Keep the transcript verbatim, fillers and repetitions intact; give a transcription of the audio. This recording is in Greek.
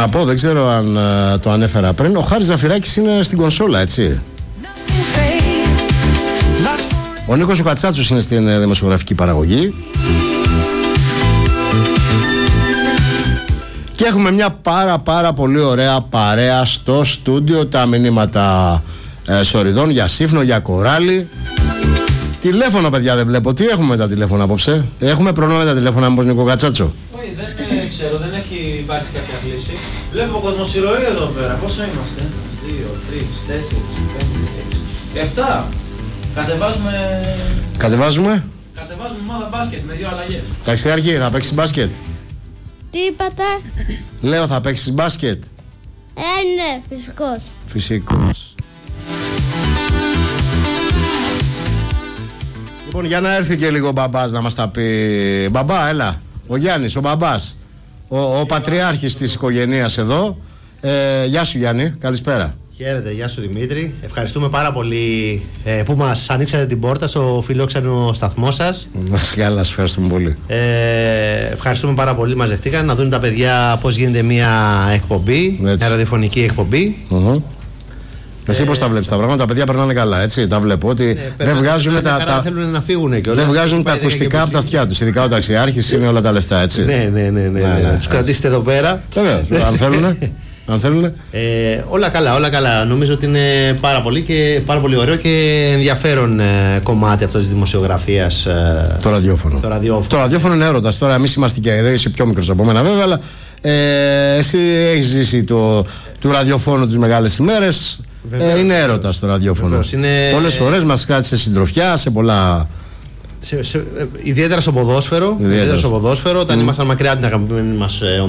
Να πω, δεν ξέρω αν uh, το ανέφερα πριν, ο Χάρης Ζαφυράκης είναι στην κονσόλα, έτσι. Ο Νίκος ο Κατσάτσος είναι στην uh, δημοσιογραφική παραγωγή. Και έχουμε μια πάρα πάρα πολύ ωραία παρέα στο στούντιο. Τα μηνύματα ε, Σοριδών για Σύφνο, για Κοράλι. Τηλέφωνο, παιδιά, δεν βλέπω. Τι έχουμε με τα τηλέφωνα απόψε? Έχουμε πρόβλημα με τα τηλέφωνα, μήπως, Νίκο Κατσάτσο? Όχι, δεν ξέρω, δεν έχει υπάρξει κάποια κλίση. Βλέπω κοσμοσυρωή εδώ πέρα. Πόσο είμαστε? δύο, τρία, τέσσερα, πέντε, έξι, επτά. Κατεβάζουμε. Κατεβάζουμε. Κατεβάζουμε ομάδα μπάσκετ με δύο αλλαγές. Ταξιδιάρχη, θα παίξεις μπάσκετ? Τι είπατε? Λέω, θα παίξεις μπάσκετ? Ε, ναι, φυσικός. Φυσικός. Λοιπόν, για να έρθει και λίγο ο μπαμπάς να μας τα πει. Μπαμπά, έλα. Ο Γιάννης, ο μπαμπάς. Ο, ο πατριάρχης της οικογένειας εδώ. Ε, γεια σου, Γιάννη, καλησπέρα. Χαίρετε, γεια σου Δημήτρη. Ευχαριστούμε πάρα πολύ ε, που μας ανοίξατε την πόρτα στο φιλόξενο σταθμό σας. Μας καλά, σας ευχαριστούμε πολύ. Ε, ευχαριστούμε πάρα πολύ, μας δεχτήκαν να δουν τα παιδιά πώς γίνεται μια εκπομπή, έτσι. Μια ραδιοφωνική εκπομπή. Uh-huh. Εσύ πώς τα βλέπεις τα πράγματα? Τα παιδιά περνάνε καλά, έτσι. Τα βλέπω ότι ναι, δεν βγάζουν τα, τα, τα, θέλουν να φύγουν και δεν βγάζουν τα ακουστικά από τα αυτιά τους. Ειδικά ο ταξιάρχης είναι όλα τα λεφτά, έτσι. Ναι, ναι, ναι, ναι, ναι, ναι, ναι. Τους κρατήσετε εδώ πέρα. Βεβαίως, αν θέλουν. Αν θέλουν. Ε, όλα καλά, όλα καλά. Νομίζω ότι είναι πάρα πολύ, και, πάρα πολύ ωραίο και ενδιαφέρον ε, κομμάτι αυτό της δημοσιογραφίας. Ε, το ραδιόφωνο. Το ραδιόφωνο. Το ραδιόφωνο είναι έρωτας. Τώρα εμείς είμαστε και δεν είσαι πιο μικρός από μένα, βέβαια, αλλά ε, εσύ έχεις ζήσει το, του ραδιοφώνου τις μεγάλες ημέρες. Ε, είναι έρωτας το ραδιόφωνο. Είναι... Πολλές φορές μας κράτησε συντροφιά σε πολλά. Σε, σε, ιδιαίτερα στο ποδόσφαιρο. Ιδιαίτερα στο ποδόσφαιρο, όταν mm. ήμασταν μακριά από την αγαπημένη μας